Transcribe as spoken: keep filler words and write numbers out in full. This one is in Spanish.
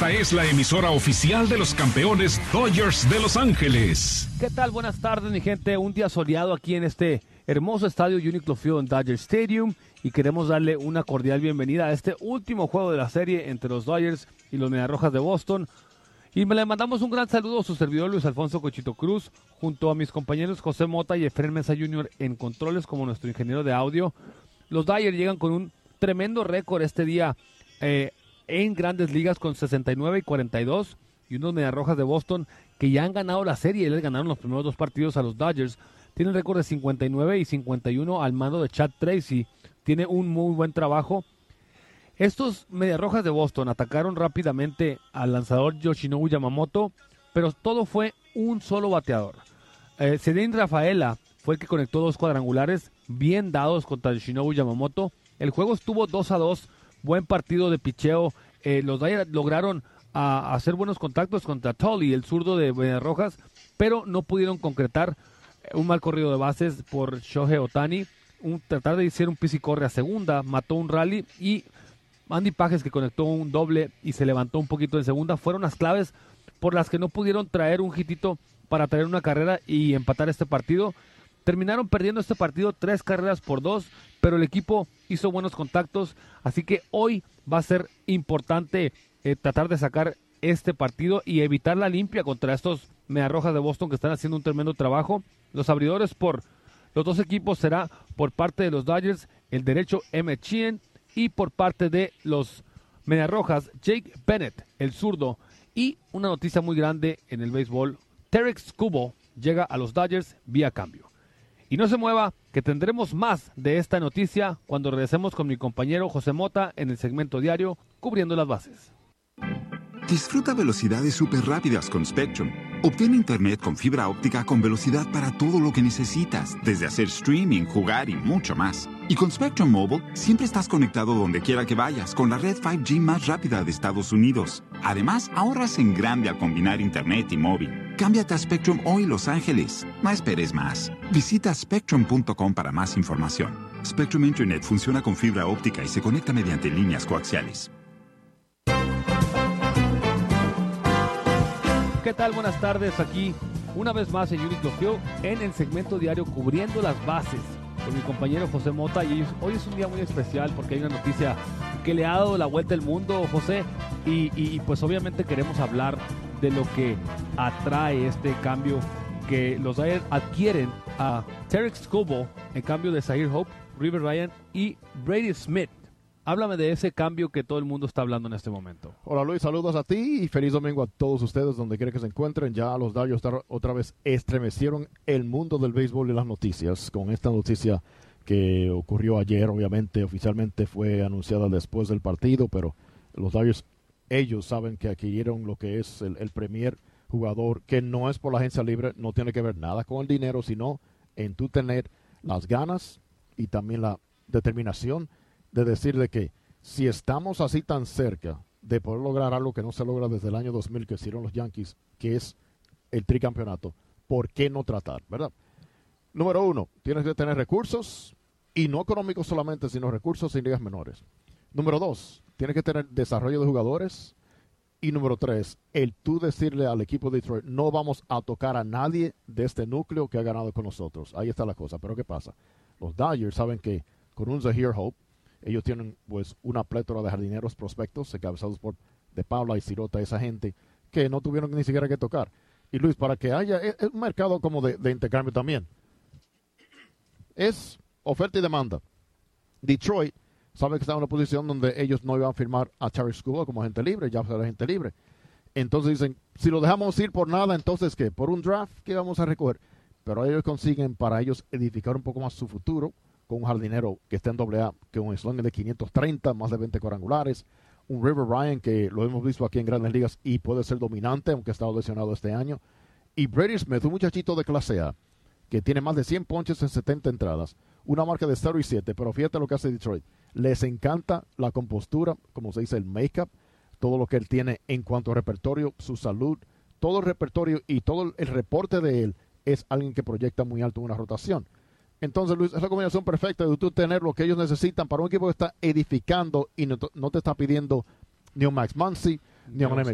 Esta es la emisora oficial de los campeones Dodgers de Los Ángeles. ¿Qué tal? Buenas tardes, mi gente. Un día soleado aquí en este hermoso estadio Uniqlo Field en Dodger Stadium y queremos darle una cordial bienvenida a este último juego de la serie entre los Dodgers y los Mediarrojas de Boston. Y le mandamos un gran saludo a su servidor Luis Alfonso Cochito Cruz, junto a mis compañeros José Mota y Efraín Mesa junior en controles como nuestro ingeniero de audio. Los Dodgers llegan con un tremendo récord este día eh, en Grandes Ligas con sesenta y nueve y cuarenta y dos, y unos Mediarrojas de Boston que ya han ganado la serie. Les ganaron los primeros dos partidos a los Dodgers. Tienen récord de cincuenta y nueve y cincuenta y uno al mando de Chad Tracy. Tiene un muy buen trabajo. Estos Mediarrojas de Boston atacaron rápidamente al lanzador Yoshinobu Yamamoto, pero todo fue un solo bateador. Eh, Cedrín Rafaela fue el que conectó dos cuadrangulares bien dados contra Yoshinobu Yamamoto. El juego estuvo dos a dos, buen partido de picheo. Eh, los Dodgers lograron a, a hacer buenos contactos contra Tully, el zurdo de Mediarrojas, pero no pudieron concretar. Un mal corrido de bases por Shohei Ohtani, un, tratar de hacer un pis y corre a segunda, mató un rally, y Andy Pages, que conectó un doble y se levantó un poquito en segunda, fueron las claves por las que no pudieron traer un hitito para traer una carrera y empatar este partido. Terminaron perdiendo este partido tres carreras por dos, pero el equipo hizo buenos contactos, así que hoy va a ser importante eh, tratar de sacar este partido y evitar la limpia contra estos Mediarrojas de Boston que están haciendo un tremendo trabajo. Los abridores por los dos equipos será por parte de los Dodgers el derecho Emmett Sheehan, y por parte de los Mediarrojas Jake Bennett, el zurdo. Y una noticia muy grande en el béisbol: Tarik Skubal llega a los Dodgers vía cambio. Y no se mueva, que tendremos más de esta noticia cuando regresemos con mi compañero José Mota en el segmento diario Cubriendo las Bases. Disfruta velocidades súper rápidas con Spectrum. Obtén internet con fibra óptica con velocidad para todo lo que necesitas, desde hacer streaming, jugar y mucho más. Y con Spectrum Mobile, siempre estás conectado donde quiera que vayas con la red cinco G más rápida de Estados Unidos. Además, ahorras en grande al combinar internet y móvil. Cámbiate a Spectrum hoy, Los Ángeles. No esperes más. Visita spectrum punto com para más información. Spectrum Internet funciona con fibra óptica y se conecta mediante líneas coaxiales. ¿Qué tal? Buenas tardes, aquí una vez más en Uniqlo Field en el segmento diario Cubriendo las Bases con mi compañero José Mota. Y hoy es un día muy especial porque hay una noticia que le ha dado la vuelta al mundo, José, y, y pues obviamente queremos hablar de lo que atrae este cambio, que los Dodgers adquieren a Tarik Skubal en cambio de Zaire Hope, River Ryan y Brady Smith. Háblame de ese cambio que todo el mundo está hablando en este momento. Hola Luis, saludos a ti y feliz domingo a todos ustedes donde quiera que se encuentren. Ya los Dodgers otra vez estremecieron el mundo del béisbol y las noticias con esta noticia que ocurrió ayer. Obviamente oficialmente fue anunciada después del partido, pero los Dodgers, ellos saben que adquirieron lo que es el, el premier jugador, que no es por la agencia libre, no tiene que ver nada con el dinero, sino en tu tener las ganas y también la determinación de decirle que si estamos así tan cerca de poder lograr algo que no se logra desde el año dos mil que hicieron los Yankees, que es el tricampeonato, ¿por qué no tratar, verdad? Número uno, tienes que tener recursos, y no económicos solamente, sino recursos en ligas menores. Número dos, tienes que tener desarrollo de jugadores. Y número tres, el tú decirle al equipo de Detroit, no vamos a tocar a nadie de este núcleo que ha ganado con nosotros. Ahí está la cosa. Pero ¿qué pasa? Los Dodgers saben que con un Zaire Hope, ellos tienen pues una plétora de jardineros prospectos encabezados por De Paula y Sirota, esa gente que no tuvieron ni siquiera que tocar. Y Luis, para que haya, es, es un mercado como de, de intercambio también. Es oferta y demanda. Detroit sabe que está en una posición donde ellos no iban a firmar a Tarik Skubal como agente libre, ya será agente libre. Entonces dicen, si lo dejamos ir por nada, entonces ¿qué? ¿Por un draft? ¿Qué vamos a recoger? Pero ellos consiguen para ellos edificar un poco más su futuro con un jardinero que está en doble A, que un slogan de quinientos treinta, más de veinte cuadrangulares, un River Ryan que lo hemos visto aquí en Grandes Ligas y puede ser dominante, aunque ha estado lesionado este año, y Brady Smith, un muchachito de clase A, que tiene más de cien ponches en setenta entradas, una marca de cero y siete, pero fíjate lo que hace Detroit, les encanta la compostura, como se dice, el make-up, todo lo que él tiene en cuanto a repertorio, su salud, todo el repertorio y todo el reporte de él es alguien que proyecta muy alto en una rotación. Entonces, Luis, es la combinación perfecta de tú tener lo que ellos necesitan para un equipo que está edificando y no, no te está pidiendo ni un Max Muncy, ni un Emmett